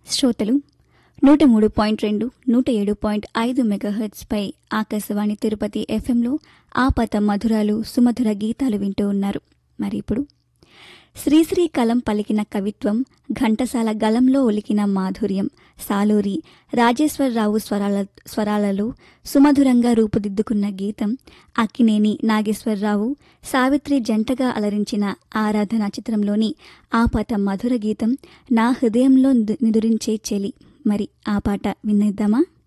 శ్రోతలు 103.2 107.5 మెగాహెర్ట్జ్ పై ఆకాశవాణి తిరుపతి ఎఫ్ఎంలో ఆపత మధురాలు సుమధుర గీతాలు వింటూ ఉన్నారు. మరి ఇప్పుడు శ్రీశ్రీ కలం పలికిన కవిత్వం, ఘంటసాల గలంలో ఒలికిన మాధుర్యం, సాలూరి రాజేశ్వరరావు స్వరాలలో సుమధురంగా రూపుదిద్దుకున్న గీతం అక్కినేని నాగేశ్వరరావు, సావిత్రి జంటగా అలరించిన ఆరాధన చిత్రంలోని ఆపత మధుర గీతం నా హృదయంలో నిదురించే చెలి. మరి ఆ పాట వినేద్దామా?